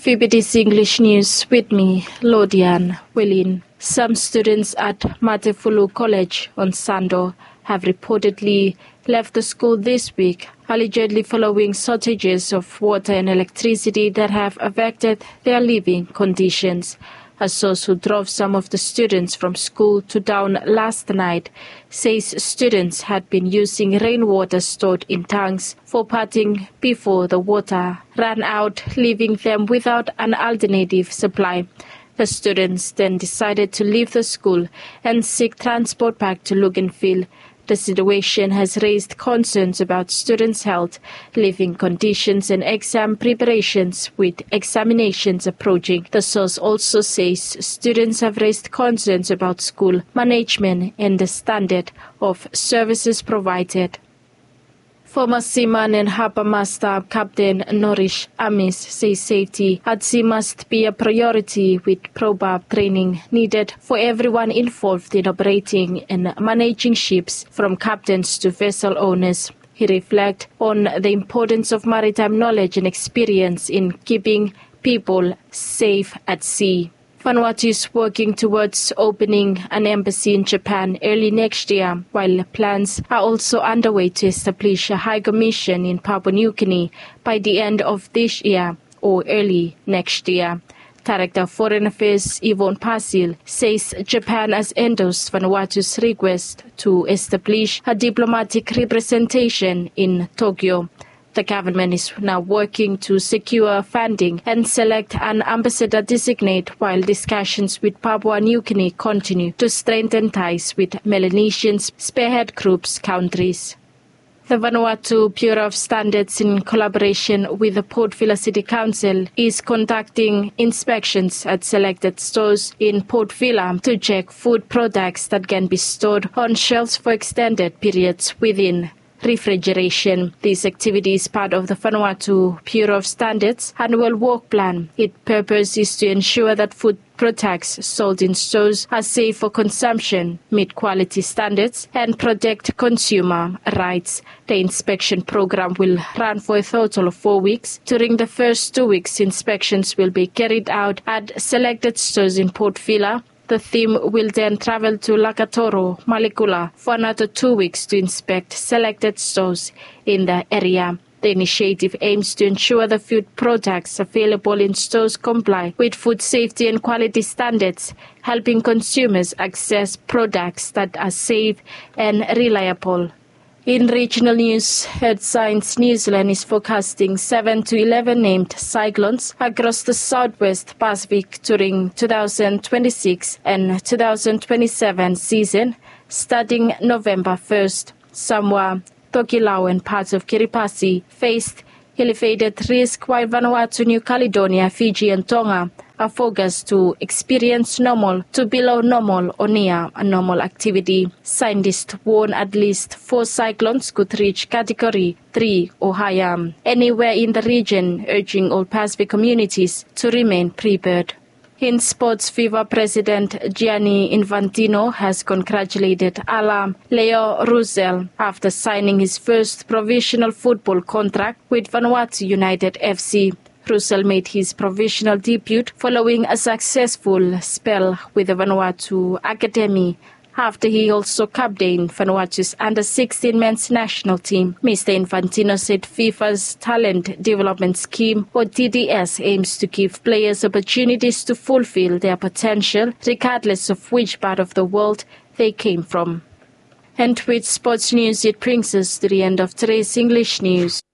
VBD's English News with me, Lodian Willin. Some students at Matefulu College on Sando have reportedly left the school this week, allegedly following shortages of water and electricity that have affected their living conditions. A source who drove some of the students from school to town last night says students had been using rainwater stored in tanks for bathing before the water ran out, leaving them without an alternative supply. The students then decided to leave the school and seek transport back to Luganville. The situation has raised concerns about students' health, living conditions and exam preparations with examinations approaching. The source also says students have raised concerns about school management and the standard of services provided. Former seaman and harbour master Captain Norish Amis says safety at sea must be a priority with proper training needed for everyone involved in operating and managing ships, from captains to vessel owners. He reflects on the importance of maritime knowledge and experience in keeping people safe at sea. Vanuatu is working towards opening an embassy in Japan early next year, while plans are also underway to establish a high commission in Papua New Guinea by the end of this year or early next year. Director of Foreign Affairs Yvonne Pasil says Japan has endorsed Vanuatu's request to establish a diplomatic representation in Tokyo. The government is now working to secure funding and select an ambassador designate, while discussions with Papua New Guinea continue to strengthen ties with Melanesian spearhead groups countries. The Vanuatu Bureau of Standards, in collaboration with the Port Vila City Council, is conducting inspections at selected stores in Port Vila to check food products that can be stored on shelves for extended periods within refrigeration. This activity is part of the Vanuatu Bureau of Standards annual work plan. Its purpose is to ensure that food products sold in stores are safe for consumption, meet quality standards, and protect consumer rights. The inspection program will run for a total of 4 weeks. During the first 2 weeks, inspections will be carried out at selected stores in Port Vila. The team will then travel to Lakatoro, Malikula for another 2 weeks to inspect selected stores in the area. The initiative aims to ensure the food products available in stores comply with food safety and quality standards, helping consumers access products that are safe and reliable. In regional news, Earth Science New Zealand is forecasting 7 to 11 named cyclones across the southwest Pacific during 2026 and 2027 season, starting November 1st. Samoa, Tokelau and parts of Kiribati faced elevated risk, while Vanuatu, New Caledonia, Fiji and Tonga are forecast to experience normal to below normal or near a normal activity. Scientists warn at least 4 cyclones could reach Category 3 or higher anywhere in the region, urging all Pacific communities to remain prepared. In sports, FIFA President Gianni Infantino has congratulated Alain Leo Roussel after signing his first professional football contract with Vanuatu United FC. Roussel made his professional debut following a successful spell with the Vanuatu Academy, after he also captained Vanuatu's under-16 men's national team. Mr. Infantino said FIFA's Talent Development Scheme, or TDS, aims to give players opportunities to fulfill their potential, regardless of which part of the world they came from. And with sports news, it brings us to the end of today's English news.